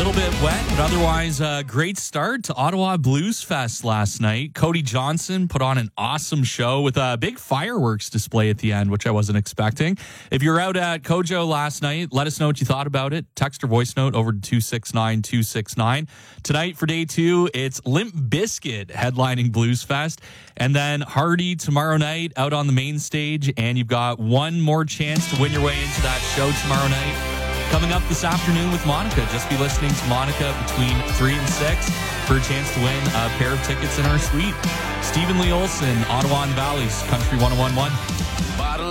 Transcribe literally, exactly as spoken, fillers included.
little bit wet, but otherwise a great start to Ottawa Blues Fest last night. Cody Johnson put on an awesome show with a big fireworks display at the end, which I wasn't expecting. If you're out at Kojo last night, let us know what you thought about it. Text or voice note over to two six nine two six nine. Tonight for day two, it's Limp Bizkit headlining Blues Fest, and then Hardy tomorrow night out on the main stage, and you've got one more chance to win your way into that show tomorrow night. Coming up this afternoon with Monica. Just be listening to Monica between three and six for a chance to win a pair of tickets in our suite. Stephen Lee Olson, Ottawa and Valley's Country one oh one point one.